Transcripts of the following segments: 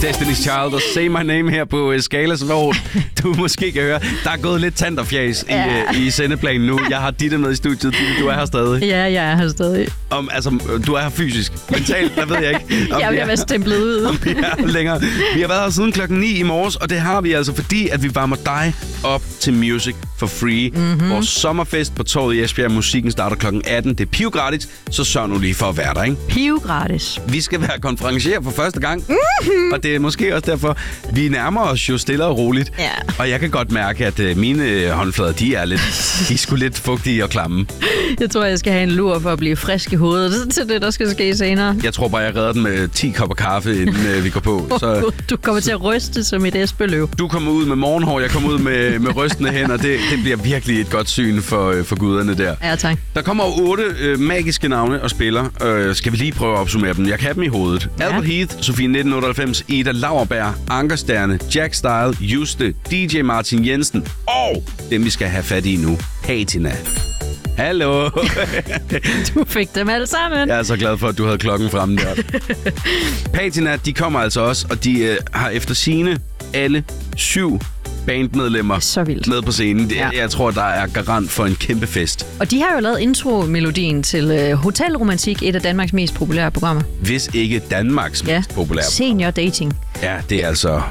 Destiny's Child og Say My Name her på Skalas, hvor du måske kan høre, der er gået lidt tand og fjas i sendeplanen nu. Jeg har Ditte med i studiet. Du er her stadig. Ja, jeg er her stadig. Du er her fysisk. Mentalt, der ved jeg ikke. Jeg vil være stemplet ud. Om vi er længere. Vi har været her siden klokken 9 i morges, og det har vi altså, fordi at vi varmer dig op til Music for Free. Mm-hmm. Vores sommerfest på Torvet i Esbjerg. Musikken starter klokken 18. Det er pivgratis, så sørg nu lige for at være der, ikke? Pivgratis. Vi skal være konferencier for første gang, og det er måske også derfor, vi nærmer os jo stille og roligt. Ja. Og jeg kan godt mærke, at mine håndflader, de er sgu lidt fugtige og klamme. Jeg tror, jeg skal have en lur for at blive frisk i hovedet til det, der skal ske senere. Jeg tror bare, jeg redder den med 10 kopper kaffe, inden vi går på. Så du kommer til at ryste som et esbeløv. Du kommer ud med morgenhår, jeg kommer ud med rystende hænder. Det bliver virkelig et godt syn for guderne der. Ja, tak. Der kommer 8 magiske navne og spiller. Skal vi lige prøve at opsummere dem? Jeg kan dem i hovedet. Ja. Albert Heath, Sofie 1998, Ida Lauerberg, Ankerstjerne, Jack Style, Juste, DJ Martin Jensen og dem, vi skal have fat i nu, Patina. Hallo! Du fik dem alle sammen. Jeg er så glad for, at du havde klokken fremme der. Patina, de kommer altså også, og de har efter sigende alle 7 bandmedlemmer så vildt med på scenen. Ja. Jeg tror, der er garant for en kæmpe fest. Og de har jo lavet intro-melodien til Hotel Romantik, et af Danmarks mest populære programmer. Hvis ikke Danmarks mest populære program. Senior Dating. Ja, det er altså...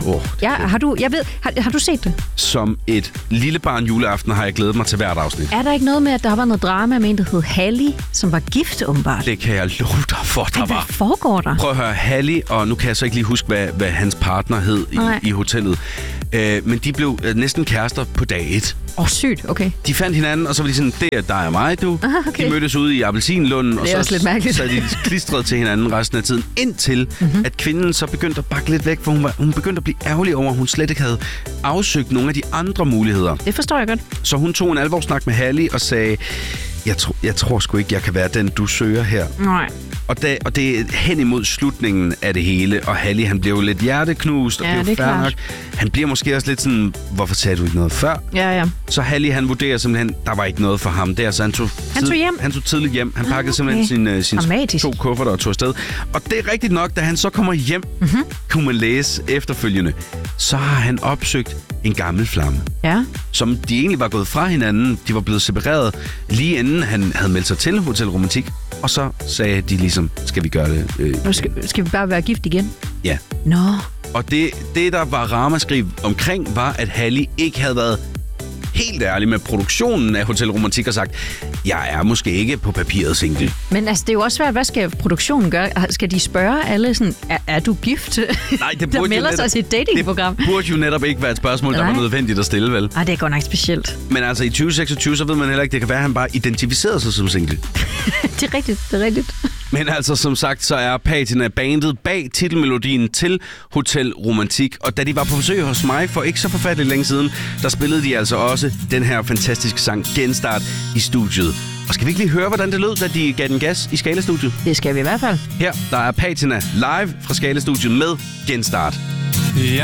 Har du set det? Som et lille barn juleaften har jeg glædet mig til hvert afsnit. Er der ikke noget med, at der har været noget drama med en, der hed Hallie, som var gift, åbenbart? Det kan jeg love dig for, der var. Hvad foregår der? Prøv at høre, Hallie, og nu kan jeg så ikke lige huske, hvad hans partner hed i hotellet. Men de blev næsten kærester på dag 1. Sygt, okay. De fandt hinanden, og så var de sådan, det er dig og mig, du. Okay. De mødtes ude i Appelsinlunden, og så lidt mærkeligt. sad de klistret til hinanden resten af tiden, indtil at kvinden så begyndte at bakke lidt væk, for hun begyndte at blive ærgerlig over, at hun slet ikke havde afsøgt nogle af de andre muligheder. Det forstår jeg godt. Så hun tog en alvorssnak med Hallie og sagde, jeg tror sgu ikke, jeg kan være den, du søger her. Nej. Og det er hen imod slutningen af det hele, og Hallie, han blev jo lidt hjerteknust, og blev fair nok. Han bliver måske også lidt sådan, hvorfor sagde du ikke noget før? Ja. Så Hallie, han vurderer simpelthen, der var ikke noget for ham der, så han tog tidligt hjem. Han pakkede simpelthen sine 2 kufferter og tog afsted. Og det er rigtigt nok, da han så kommer hjem, kunne man læse efterfølgende, så har han opsøgt en gammel flamme. Ja. Som de egentlig var gået fra hinanden. De var blevet separeret lige inden han havde meldt sig til Hotel Romantik. Og så sagde de ligesom, skal vi gøre det? Skal vi bare være gift igen? Ja. Nå. Og det der var ramaskrig omkring, var, at Hallie ikke havde været helt ærlig med produktionen af Hotel Romantik og sagt, jeg er måske ikke på papiret single. Men altså, det er jo også svært, hvad skal produktionen gøre? Skal de spørge alle sådan, er du gift? Nej, det burde der melder sig til et datingprogram. Det burde jo netop ikke være et spørgsmål, der var nødvendigt at stille, vel? Nej, det er godt nok specielt. Men altså, i 2026, så ved man heller ikke, det kan være, at han bare identificerede sig som single. Det er rigtigt. Men altså, som sagt, så er Patina bandet bag titelmelodien til Hotel Romantik. Og da de var på besøg hos mig for ikke så forfærdeligt længe siden, der spillede de altså også den her fantastiske sang Genstart i studiet. Og skal vi ikke lige høre, hvordan det lød, da de gav den gas i Skala-studiet? Det skal vi i hvert fald. Her, der er Patina live fra Skala-studiet med Genstart.